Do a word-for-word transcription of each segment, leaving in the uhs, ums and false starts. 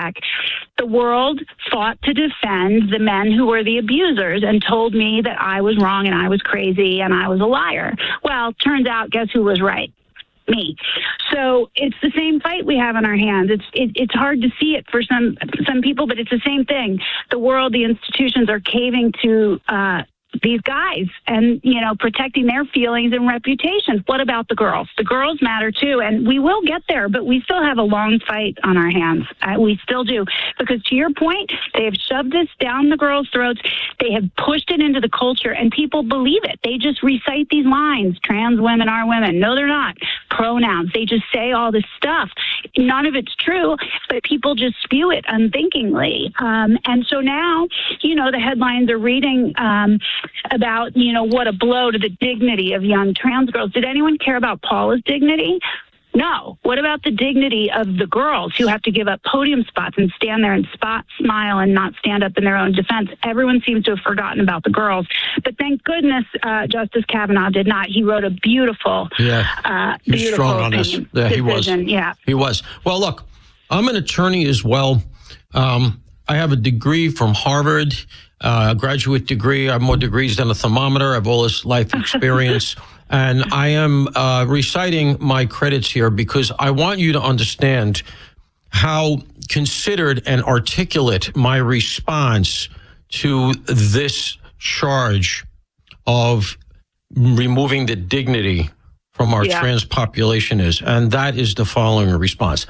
back, the world fought to defend the men who were the abusers and told me that I was wrong and I was crazy and I was a liar. Well, turns out, guess who was right? Me. So it's the same fight we have on our hands. It's it, it's hard to see it for some some people, but it's the same thing. The world, the institutions are caving to uh, these guys and, you know, protecting their feelings and reputations. What about the girls? The girls matter too, and we will get there, but we still have a long fight on our hands. Uh, we still do, because to your point, they have shoved this down the girls' throats. They have pushed it into the culture, and people believe it. They just recite these lines: trans women are women. No, they're not. Pronouns. They just say all this stuff. None of it's true, but people just spew it unthinkingly. Um, and so now, you know, the headlines are reading um, about, you know, what a blow to the dignity of young trans girls. Did anyone care about Paula's dignity? No. What about the dignity of the girls who have to give up podium spots and stand there and spot, smile, and not stand up in their own defense? Everyone seems to have forgotten about the girls. But thank goodness uh, Justice Kavanaugh did not. He wrote a beautiful, yeah, uh, He's beautiful strong on this. Yeah, he was. Yeah, he was. Well, look, I'm an attorney as well. Um, I have a degree from Harvard, uh, a graduate degree. I have more degrees than a thermometer. I have all this life experience. And I am uh, reciting my credits here because I want you to understand how considered and articulate my response to this charge of removing the dignity from our yeah. trans population is. And that is the following response.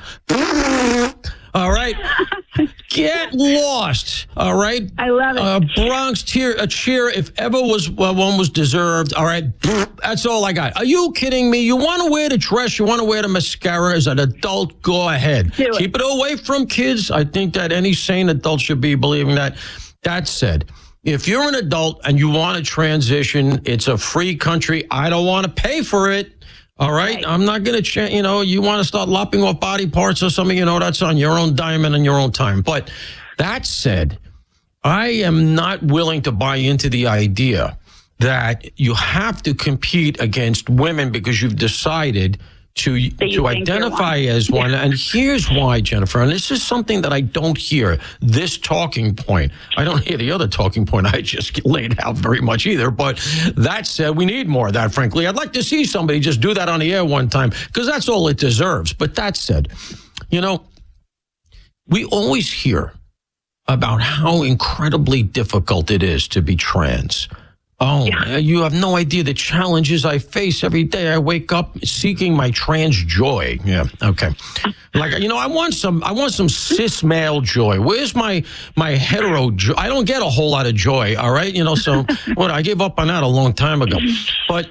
All right. Get lost. All right. I love it. Uh, Bronx cheer, a cheer if ever was well, one was deserved. All right. That's all I got. Are you kidding me? You want to wear the dress? You want to wear the mascara as an adult? Go ahead. Do Keep it. it away from kids. I think that any sane adult should be believing that. That said, if you're an adult and you want to transition, it's a free country. I don't want to pay for it. All right? right. I'm not going to, ch- you know, you want to start lopping off body parts or something, you know, that's on your own dime and on your own time. But that said, I am not willing to buy into the idea that you have to compete against women because you've decided to to identify as one. Yeah. And here's why, Jennifer, and this is something that I don't hear, this talking point. I don't hear the other talking point I just laid out very much either. But that said, we need more of that, frankly. I'd like to see somebody just do that on the air one time because that's all it deserves. But that said, you know, we always hear about how incredibly difficult it is to be trans. Oh, yeah. You have no idea the challenges I face every day. I wake up seeking my trans joy. Yeah, okay. Like, you know, I want some, I want some cis male joy. Where's my my hetero joy? I don't get a whole lot of joy. All right, you know. So, what? I gave up on that a long time ago. But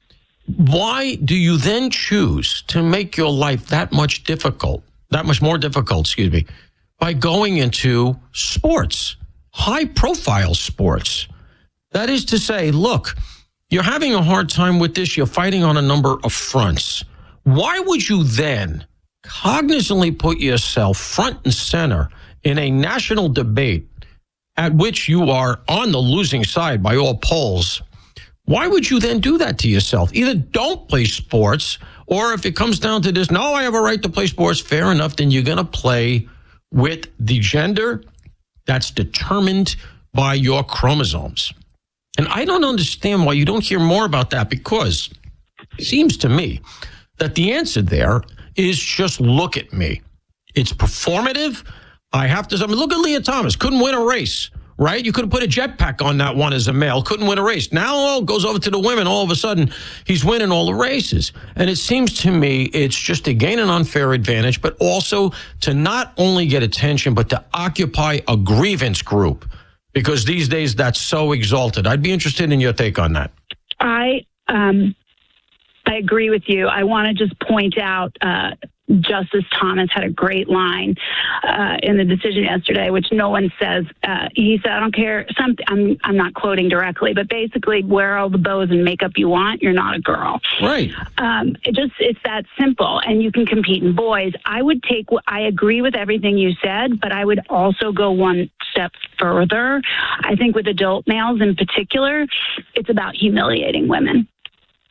why do you then choose to make your life that much difficult, that much more difficult? Excuse me, by going into sports, high profile sports. That is to say, look, you're having a hard time with this. You're fighting on a number of fronts. Why would you then cognizantly put yourself front and center in a national debate at which you are on the losing side by all polls? Why would you then do that to yourself? Either don't play sports, or if it comes down to this, no, I have a right to play sports, fair enough, then you're going to play with the gender that's determined by your chromosomes. And I don't understand why you don't hear more about that, because it seems to me that the answer there is just look at me. It's performative. I have to, I mean, look at Leah Thomas. Couldn't win a race, right? You could have put a jetpack on that one as a male. Couldn't win a race. Now all goes over to the women. All of a sudden, he's winning all the races. And it seems to me it's just to gain an unfair advantage, but also to not only get attention, but to occupy a grievance group. Because these days that's so exalted. I'd be interested in your take on that. I um, I agree with you. I want to just point out uh, Justice Thomas had a great line uh, in the decision yesterday, which no one says. Uh, he said, "I don't care." Something I'm I'm not quoting directly, but basically, wear all the bows and makeup you want. You're not a girl, right? Um, it just it's that simple, and you can compete in boys. I would take. I agree with everything you said, but I would also go one step further. I think with adult males in particular, it's about humiliating women.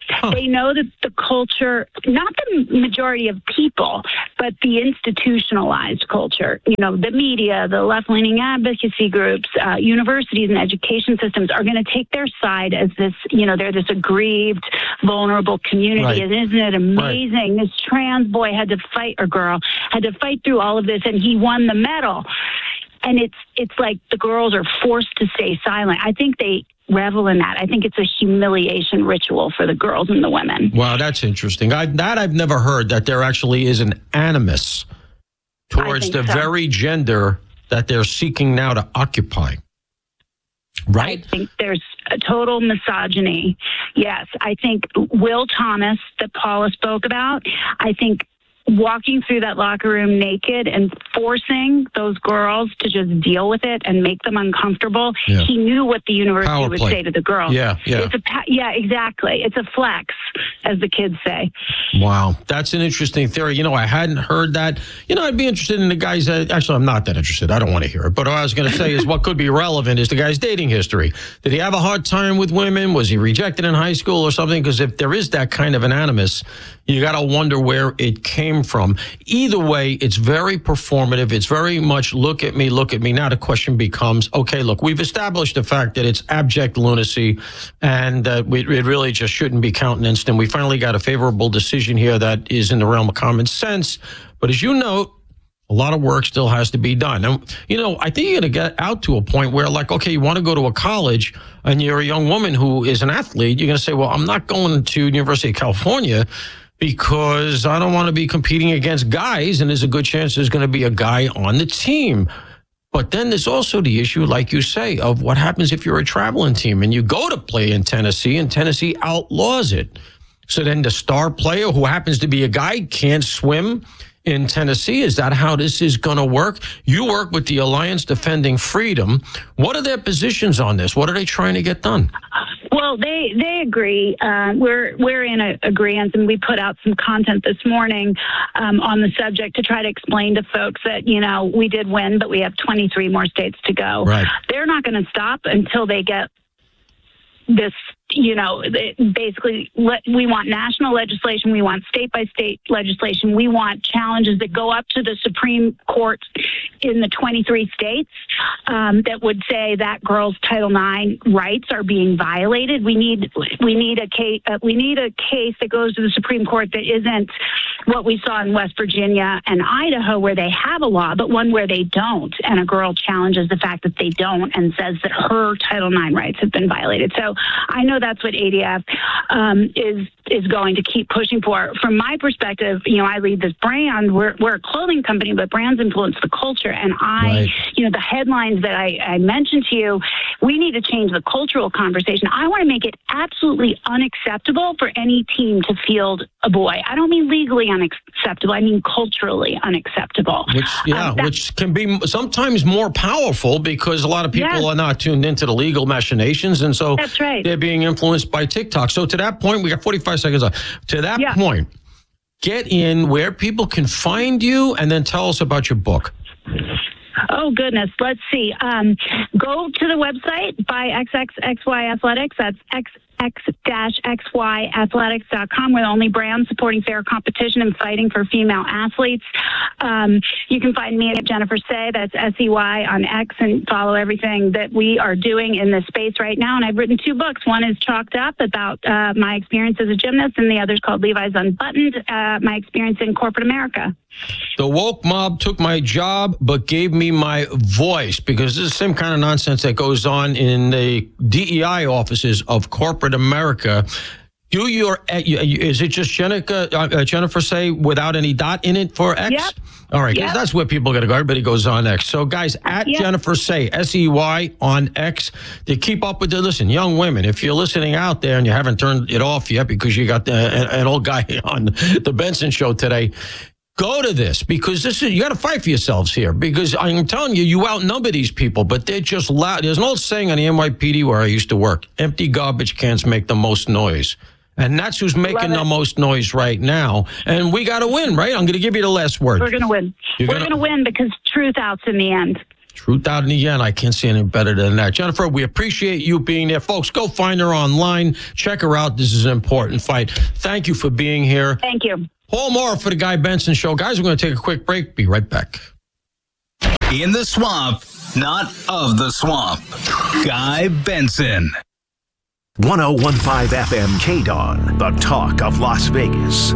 Huh. They know that the culture, not the majority of people, but the institutionalized culture, you know, the media, the left-leaning advocacy groups, uh, universities and education systems are going to take their side as this, you know, they're this aggrieved, vulnerable community. Right. And isn't it amazing? Right. This trans boy had to fight, or girl, had to fight through all of this, and he won the medal. And it's it's like the girls are forced to stay silent. I think they revel in that. I think it's a humiliation ritual for the girls and the women. Wow, that's interesting. I, that I've never heard, that there actually is an animus towards the so. very gender that they're seeking now to occupy. Right? I think there's a total misogyny. Yes. I think Will Thomas, that Paula spoke about, I think walking through that locker room naked and forcing those girls to just deal with it and make them uncomfortable. Yeah. He knew what the university Power would play. say to the girls. Yeah, yeah. It's a, yeah, exactly. It's a flex, as the kids say. Wow. That's an interesting theory. You know, I hadn't heard that. You know, I'd be interested in the guy's, uh, actually, I'm not that interested. I don't want to hear it. But what I was going to say is what could be relevant is the guy's dating history. Did he have a hard time with women? Was he rejected in high school or something? Because if there is that kind of an animus, you got to wonder where it came from. Either way, it's very performative. It's very much look at me, look at me. Now the question becomes, okay, look, we've established the fact that it's abject lunacy and that uh, it really just shouldn't be countenanced. And we finally got a favorable decision here that is in the realm of common sense. But as you note, a lot of work still has to be done. And, you know, I think you're going to get out to a point where, like, okay, you want to go to a college and you're a young woman who is an athlete. You're going to say, well, I'm not going to University of California because I don't want to be competing against guys, and there's a good chance there's going to be a guy on the team. But then there's also the issue, like you say, of what happens if you're a traveling team and you go to play in Tennessee and Tennessee outlaws it. So then the star player, who happens to be a guy, can't swim in Tennessee. Is that how this is going to work? You work with the Alliance Defending Freedom. What are their positions on this? What are they trying to get done? Well, they they agree. Uh, we're we're in a, agreement, and we put out some content this morning um, on the subject to try to explain to folks that, you know, we did win, but we have twenty-three more states to go. Right. They're not going to stop until they get this, you know, basically we want national legislation. We want state by state legislation. We want challenges that go up to the Supreme Court in the twenty-three states um, that would say that girls' Title nine rights are being violated. We need we need a case uh, we need a case that goes to the Supreme Court that isn't what we saw in West Virginia and Idaho, where they have a law, but one where they don't, and a girl challenges the fact that they don't and says that her Title nine rights have been violated. So I know that's what A D F um, is is going to keep pushing for. From my perspective, you know, I lead this brand. We're we're a clothing company, but brands influence the culture. And I, right. you know, the headlines that I, I mentioned to you, we need to change the cultural conversation. I want to make it absolutely unacceptable for any team to field a boy. I don't mean legally unacceptable. I mean culturally unacceptable. Which, yeah, um, which can be sometimes more powerful because a lot of people yes. are not tuned into the legal machinations. And so that's right. They're being influenced by TikTok. So to that point, we got forty-five seconds left. To that yeah. point, get in where people can find you and then tell us about your book. Oh, goodness. Let's see. Um, go to the website, buy X X X Y Athletics. That's X X X Y athletics dot com. We're the only brand supporting fair competition and fighting for female athletes. Um, you can find me at Jennifer Sey, that's S E Y on X, and follow everything that we are doing in this space right now. And I've written two books. One is Chalked Up, about uh, my experience as a gymnast, and the other is called Levi's Unbuttoned, uh, my experience in corporate America. The woke mob took my job, but gave me my voice, because this is the same kind of nonsense that goes on in the D E I offices of corporate America. Do your, is it just Jennifer, uh, Jennifer Sey without any dot in it for X? Yep. All right, because yep. that's where people got to go. Everybody goes on X. So, guys, at yep. Jennifer Sey, S E Y on X, to keep up with the, listen, young women, if you're listening out there and you haven't turned it off yet because you got the, an, an old guy on the Benson Show today, go to this, because this is, you got to fight for yourselves here, because I'm telling you, you outnumber these people, but they're just loud. There's an old saying on the N Y P D where I used to work: empty garbage cans make the most noise. And that's who's making the most noise right now. And we got to win, right? I'm going to give you the last word. We're going to win. You're We're going to win because truth outs in the end. Truth out in the end. I can't see any better than that. Jennifer, we appreciate you being there. Folks, go find her online. Check her out. This is an important fight. Thank you for being here. Thank you. Paul Moore for the Guy Benson Show. Guys, we're going to take a quick break. Be right back. In the swamp, not of the swamp. Guy Benson. one oh one point five F M K D O N, the talk of Las Vegas.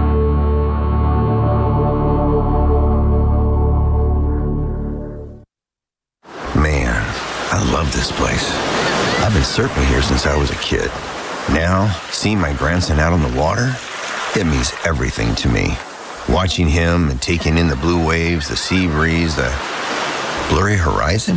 Man, I love this place. I've been surfing here since I was a kid. Now, seeing my grandson out on the water, it means everything to me. Watching him and taking in the blue waves, the sea breeze, the blurry horizon.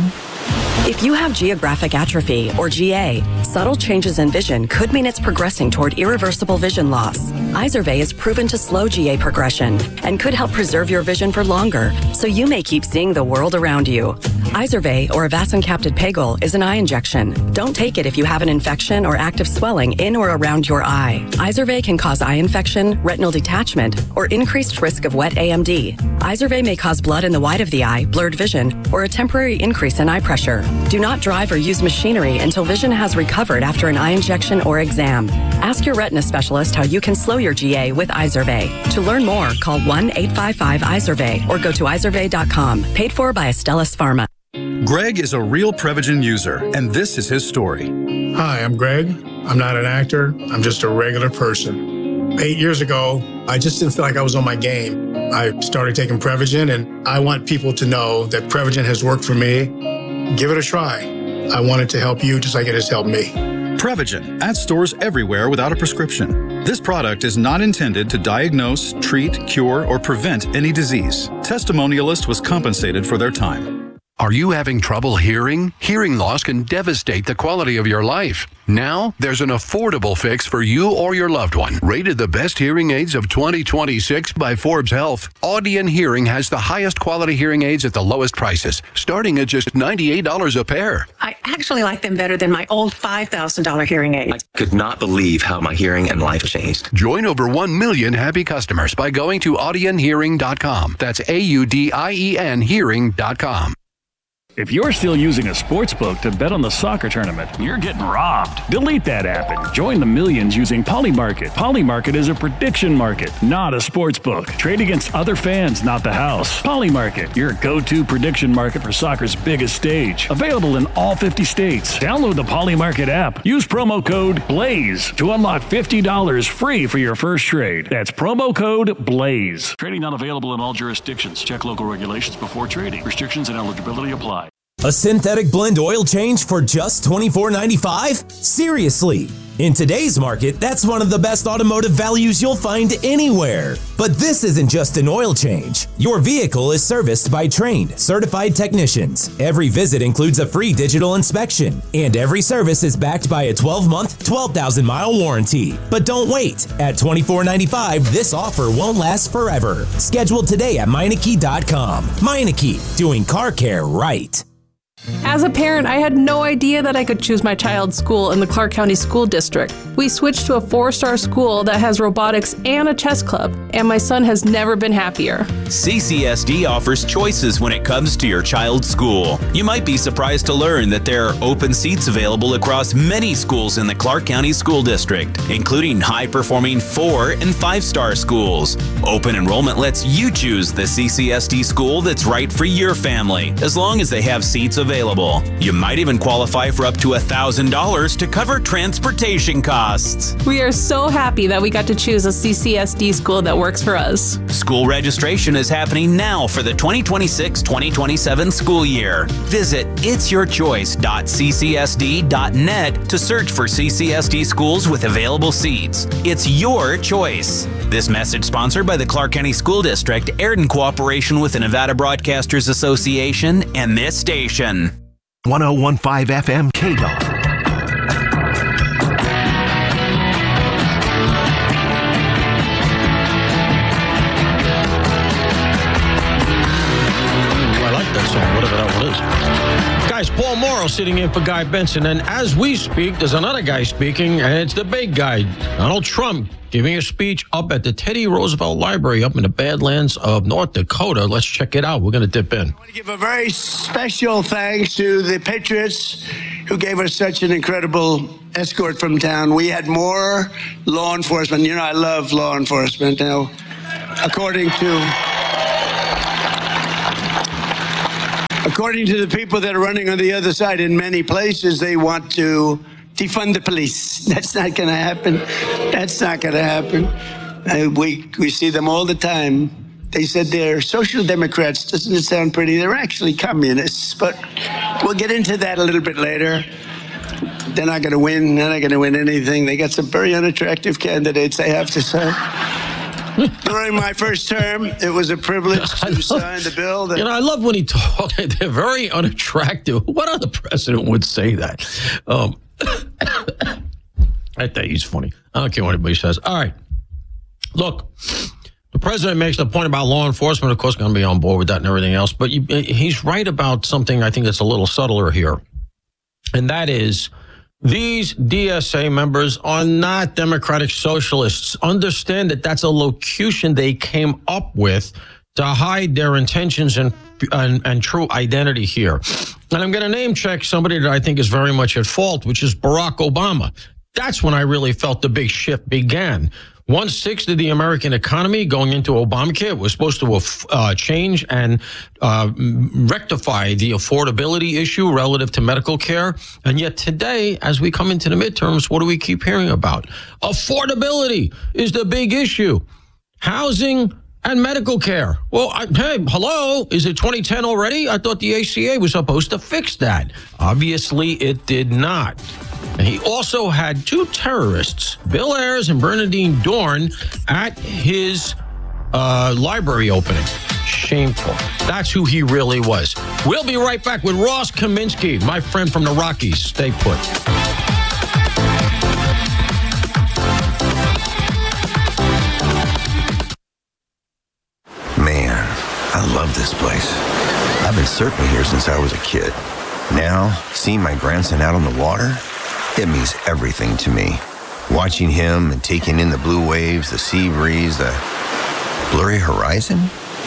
If you have geographic atrophy, or G A, subtle changes in vision could mean it's progressing toward irreversible vision loss. Izervay is proven to slow G A progression and could help preserve your vision for longer, so you may keep seeing the world around you. Izervay, or avacincaptad pegol, is an eye injection. Don't take it if you have an infection or active swelling in or around your eye. Izervay can cause eye infection, retinal detachment, or increased risk of wet A M D. Izervay may cause blood in the white of the eye, blurred vision, or a temporary increase in eye pressure. Do not drive or use machinery until vision has recovered after an eye injection or exam. Ask your retina specialist how you can slow your G A with Izervay. To learn more, call one eight five five Izervay or go to izervay dot com. Paid for by Astellas Pharma. Greg is a real Prevagen user, and this is his story. Hi, I'm Greg. I'm not an actor. I'm just a regular person. Eight years ago, I just didn't feel like I was on my game. I started taking Prevagen, and I want people to know that Prevagen has worked for me. Give it a try. I want it to help you just like it has helped me. Prevagen, at stores everywhere without a prescription. This product is not intended to diagnose, treat, cure, or prevent any disease. Testimonialist was compensated for their time. Are you having trouble hearing? Hearing loss can devastate the quality of your life. Now, there's an affordable fix for you or your loved one. Rated the best hearing aids of twenty twenty-six by Forbes Health, Audien Hearing has the highest quality hearing aids at the lowest prices, starting at just ninety-eight dollars a pair. I actually like them better than my old five thousand dollars hearing aid. I could not believe how my hearing and life changed. Join over one million happy customers by going to audien hearing dot com. That's A U D I E N hearing dot com. If you're still using a sportsbook to bet on the soccer tournament, you're getting robbed. Delete that app and join the millions using Polymarket. Polymarket is a prediction market, not a sportsbook. Trade against other fans, not the house. Polymarket, your go-to prediction market for soccer's biggest stage. Available in all fifty states. Download the Polymarket app. Use promo code BLAZE to unlock fifty dollars free for your first trade. That's promo code BLAZE. Trading not available in all jurisdictions. Check local regulations before trading. Restrictions and eligibility apply. A synthetic blend oil change for just twenty-four ninety-five? Seriously! In today's market, that's one of the best automotive values you'll find anywhere. But this isn't just an oil change. Your vehicle is serviced by trained, certified technicians. Every visit includes a free digital inspection, and every service is backed by a twelve-month, twelve thousand mile warranty. But don't wait. At twenty-four ninety-five, this offer won't last forever. Schedule today at Meineke dot com. Meineke, doing car care right. As a parent, I had no idea that I could choose my child's school in the Clark County School District. We switched to a four-star school that has robotics and a chess club, and my son has never been happier. C C S D offers choices when it comes to your child's school. You might be surprised to learn that there are open seats available across many schools in the Clark County School District, including high-performing four- and five-star schools. Open enrollment lets you choose the C C S D school that's right for your family, as long as they have seats available. Available. You might even qualify for up to one thousand dollars to cover transportation costs. We are so happy that we got to choose a C C S D school that works for us. School registration is happening now for the twenty twenty-six twenty twenty-seven school year. Visit its your choice dot c c s d dot net to search for C C S D schools with available seats. It's your choice. This message sponsored by the Clark County School District, aired in cooperation with the Nevada Broadcasters Association and this station. one oh one point five F M K D O N. I like that song, whatever that one is. Guys, Paul Morrow sitting in for Guy Benson. And as we speak, there's another guy speaking, and it's the big guy, Donald Trump, giving a speech up at the Teddy Roosevelt Library up in the Badlands of North Dakota. Let's check it out. We're going to dip in. I want to give a very special thanks to the Patriots who gave us such an incredible escort from town. We had more law enforcement. You know, I love law enforcement. Now, according to... According to the people that are running on the other side, in many places, they want to defund the police. That's not going to happen. That's not going to happen. Uh, we, we see them all the time. They said they're social democrats. Doesn't it sound pretty? They're actually communists, but we'll get into that a little bit later. They're not going to win. They're not going to win anything. They got some very unattractive candidates, I have to say. During my first term, it was a privilege to love, sign the bill. That- you know, I love when he talks. They're very unattractive. What other president would say that? Um, I think he's funny. I don't care what anybody says. All right. Look, the president makes the point about law enforcement. Of course, going to be on board with that and everything else. But you, he's right about something I think that's a little subtler here. And that is, these D S A members are not democratic socialists. Understand that that's a locution they came up with to hide their intentions and, and, and true identity here. And I'm going to name check somebody that I think is very much at fault, which is Barack Obama. That's when I really felt the big shift began. One-sixth of the American economy going into Obamacare was supposed to uh, change and uh, rectify the affordability issue relative to medical care. And yet today, as we come into the midterms, what do we keep hearing about? Affordability is the big issue. Housing and medical care. Well, I, hey, hello, is it twenty ten already? I thought the A C A was supposed to fix that. Obviously, it did not. And he also had two terrorists, Bill Ayers and Bernardine Dorn, at his uh, library opening. Shameful. That's who he really was. We'll be right back with Ross Kaminsky, my friend from the Rockies. Stay put. Man, I love this place. I've been surfing here since I was a kid. Now, seeing my grandson out on the water, it means everything to me. Watching him and taking in the blue waves, the sea breeze, the blurry horizon.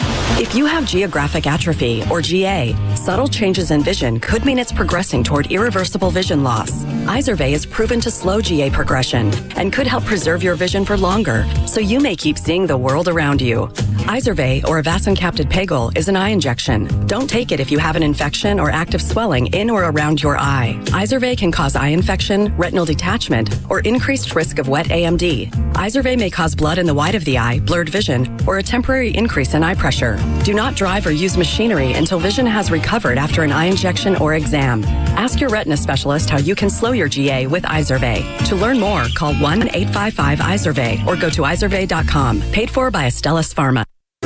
If you have geographic atrophy, or G A, subtle changes in vision could mean it's progressing toward irreversible vision loss. Izervay is proven to slow G A progression and could help preserve your vision for longer, so you may keep seeing the world around you. Izervay, or avacincaptad pegol, is an eye injection. Don't take it if you have an infection or active swelling in or around your eye. Izervay can cause eye infection, retinal detachment, or increased risk of wet A M D. Izervay may cause blood in the white of the eye, blurred vision, or a temporary increase in eye pressure. Do not drive or use machinery until vision has recovered after an eye injection or exam. Ask your retina specialist how you can slow your G A with Izervay. To learn more, call one eight five five Izervay or go to izervay dot com. Paid for by Astellas Pharma.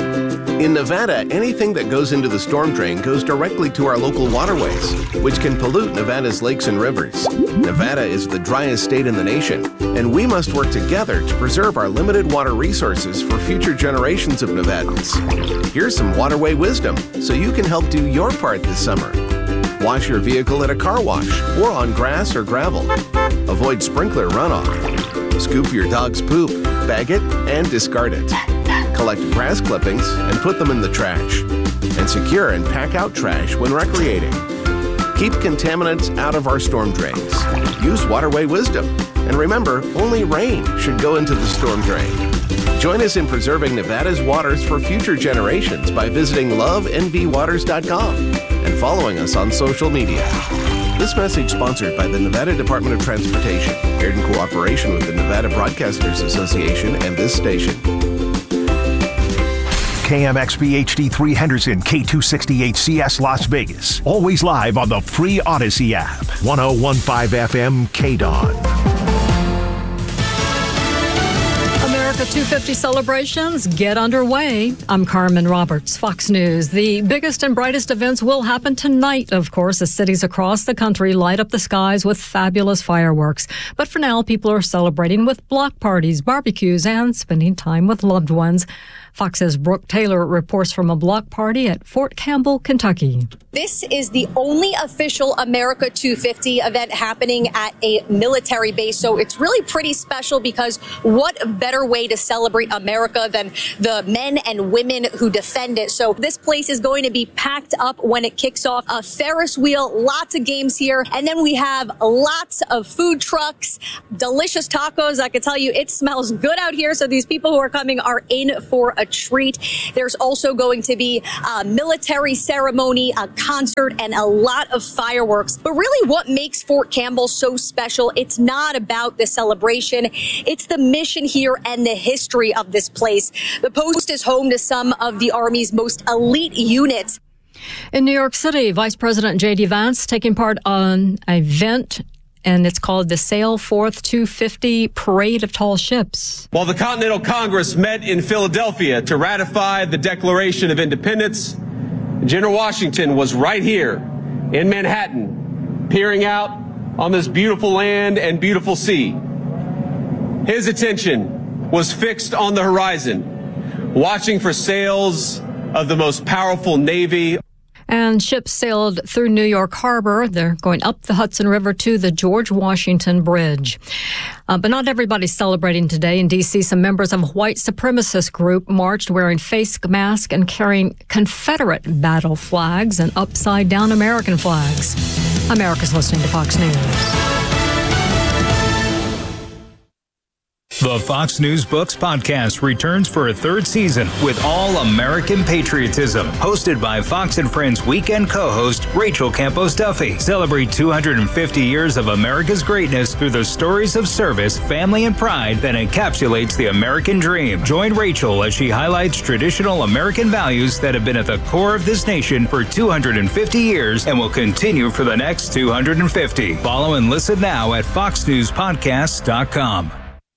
In Nevada, anything that goes into the storm drain goes directly to our local waterways, which can pollute Nevada's lakes and rivers. Nevada is the driest state in the nation, and we must work together to preserve our limited water resources for future generations of Nevadans. Here's some waterway wisdom so you can help do your part this summer. Wash your vehicle at a car wash or on grass or gravel. Avoid sprinkler runoff. Scoop your dog's poop, bag it, and discard it. Collect grass clippings and put them in the trash. And secure and pack out trash when recreating. Keep contaminants out of our storm drains. Use waterway wisdom. And remember, only rain should go into the storm drain. Join us in preserving Nevada's waters for future generations by visiting love n v waters dot com and following us on social media. This message sponsored by the Nevada Department of Transportation, aired in cooperation with the Nevada Broadcasters Association and this station. K M X B H D three Henderson, K two sixty-eight C S Las Vegas. Always live on the free Odyssey app. one oh one point five F M K D O N. America two fifty celebrations get underway. I'm Carmen Roberts, Fox News. The biggest and brightest events will happen tonight, of course, as cities across the country light up the skies with fabulous fireworks. But for now, people are celebrating with block parties, barbecues, and spending time with loved ones. Fox's Brooke Taylor reports from a block party at Fort Campbell, Kentucky. This is the only official America two fifty event happening at a military base. So it's really pretty special because what better way to celebrate America than the men and women who defend it? So this place is going to be packed up when it kicks off. A Ferris wheel, lots of games here. And then we have lots of food trucks, delicious tacos. I can tell you it smells good out here. So these people who are coming are in for a treat. There's also going to be a military ceremony, a concert, and a lot of fireworks. But really what makes Fort Campbell so special, it's not about the celebration. It's the mission here and the history of this place. The post is home to some of the Army's most elite units. In New York City, Vice President J D Vance taking part on an event, and it's called the Sail Forth two fifty Parade of Tall Ships. While the Continental Congress met in Philadelphia to ratify the Declaration of Independence, General Washington was right here in Manhattan, peering out on this beautiful land and beautiful sea. His attention was fixed on the horizon, watching for sails of the most powerful navy. And ships sailed through New York Harbor. They're going up the Hudson River to the George Washington Bridge. Uh, but not everybody's celebrating today. In D C, some members of a white supremacist group marched wearing face masks and carrying Confederate battle flags and upside-down American flags. America's listening to Fox News. The Fox News Books podcast returns for a third season with all American patriotism. Hosted by Fox and Friends weekend co-host Rachel Campos Duffy. Celebrate two hundred fifty years of America's greatness through the stories of service, family, and pride that encapsulates the American dream. Join Rachel as she highlights traditional American values that have been at the core of this nation for two hundred fifty years and will continue for the next two hundred fifty. Follow and listen now at fox news podcasts dot com.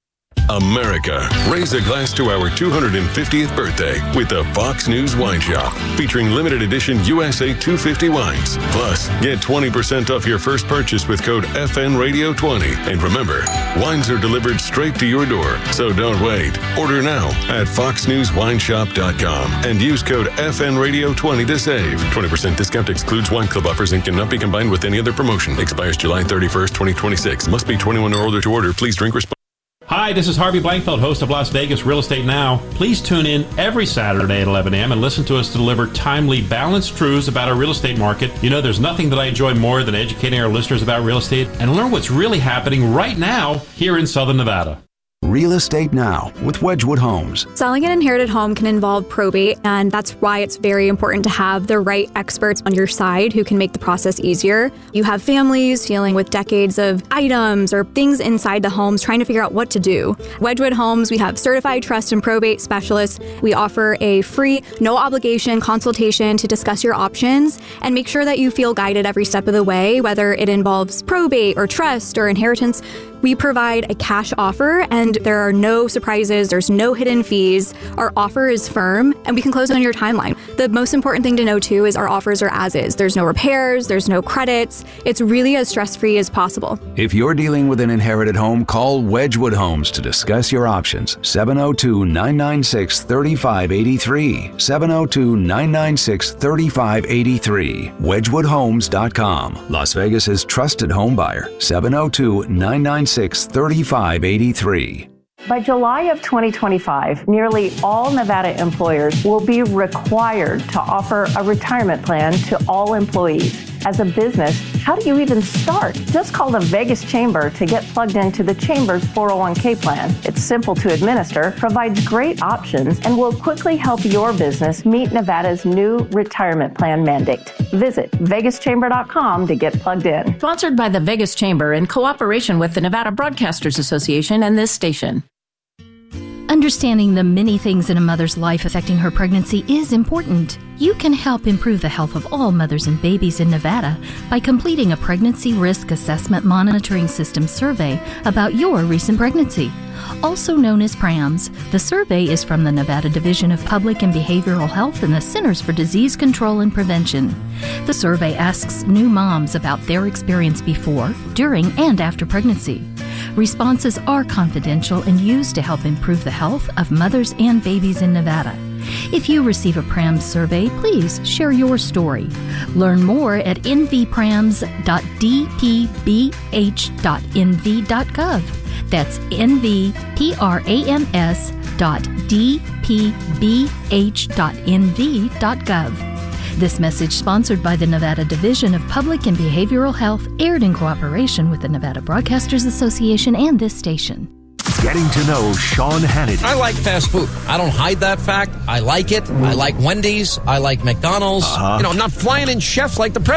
America, raise a glass to our two hundred fiftieth birthday with the Fox News Wine Shop, featuring limited edition U S A two fifty wines. Plus, get twenty percent off your first purchase with code F N Radio twenty. And remember, wines are delivered straight to your door, so don't wait. Order now at fox news wine shop dot com and use code F N Radio twenty to save. twenty percent discount excludes wine club offers and cannot be combined with any other promotion. Expires July thirty-first, twenty twenty-six. Must be twenty-one or older to order. Please drink responsibly. Hi, this is Harvey Blankfeld, host of Las Vegas Real Estate Now. Please tune in every Saturday at eleven a.m. and listen to us deliver timely, balanced truths about our real estate market. You know, there's nothing that I enjoy more than educating our listeners about real estate and learn what's really happening right now here in Southern Nevada. Real Estate Now with Wedgwood Homes. Selling an inherited home can involve probate, and that's why it's very important to have the right experts on your side who can make the process easier. You have families dealing with decades of items or things inside the homes trying to figure out what to do. Wedgwood Homes, we have certified trust and probate specialists. We offer a free, no obligation consultation to discuss your options and make sure that you feel guided every step of the way, whether it involves probate or trust or inheritance. We provide a cash offer, and there are no surprises. There's no hidden fees. Our offer is firm, and we can close on your timeline. The most important thing to know, too, is our offers are as is. There's no repairs. There's no credits. It's really as stress-free as possible. If you're dealing with an inherited home, call Wedgwood Homes to discuss your options. seven oh two, nine nine six, three five eight three. seven oh two, nine nine six, three five eight three. wedgwood homes dot com. Las Vegas's trusted home buyer. seven oh two, nine nine six, three five eight three. By July of twenty twenty-five, nearly all Nevada employers will be required to offer a retirement plan to all employees. As a business, how do you even start? Just call the Vegas Chamber to get plugged into the Chamber's four oh one k plan. It's simple to administer, provides great options, and will quickly help your business meet Nevada's new retirement plan mandate. Visit vegas chamber dot com to get plugged in. Sponsored by the Vegas Chamber in cooperation with the Nevada Broadcasters Association and this station. Understanding the many things in a mother's life affecting her pregnancy is important. You can help improve the health of all mothers and babies in Nevada by completing a Pregnancy Risk Assessment Monitoring System survey about your recent pregnancy. Also known as PRAMS, the survey is from the Nevada Division of Public and Behavioral Health and the Centers for Disease Control and Prevention. The survey asks new moms about their experience before, during, and after pregnancy. Responses are confidential and used to help improve the health of mothers and babies in Nevada. If you receive a PRAMS survey, please share your story. Learn more at n v prams dot d p b h dot n v dot gov. That's n v prams dot d p b h dot n v dot gov. This message sponsored by the Nevada Division of Public and Behavioral Health, aired in cooperation with the Nevada Broadcasters Association and this station. Getting to know Sean Hannity. I like fast food. I don't hide that fact. I like it. I like Wendy's. I like McDonald's. Uh-huh. You know, I'm not flying in chefs like the president.